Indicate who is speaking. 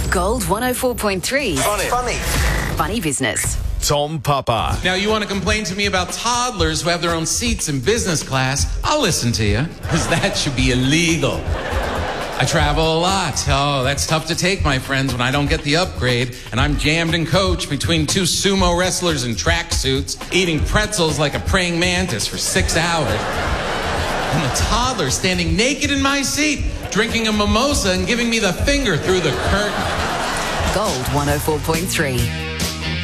Speaker 1: Gold 104.3. Funny business.
Speaker 2: Tom Papa.
Speaker 3: Now, you want to complain to me about toddlers who have their own seats in business class? I'll listen to you, because that should be illegal. I travel a lot. Oh, that's tough to take, my friends, when I don't get the upgrade, and I'm jammed in coach between two sumo wrestlers in tracksuits, eating pretzels like a praying mantis for 6 hours. And the toddler standing naked in my seat, drinking a mimosa and giving me the finger through the curtain.
Speaker 1: Gold 104.3.